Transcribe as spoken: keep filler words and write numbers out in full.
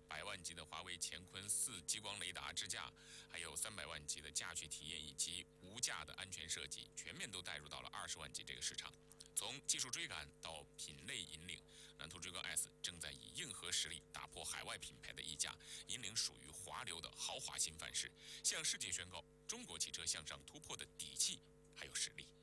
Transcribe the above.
百万级的华为乾坤四激光雷达支架，还有三百万级的驾驭体验以及无价的安全设计，全面都带入到了二十万级这个市场。从技术追赶到品类引领，蓝图追光 S 正在以硬核实力打破海外品牌的溢价，引领属于华流的豪华新范式，向世界宣告中国汽车向上突破的底气还有实力。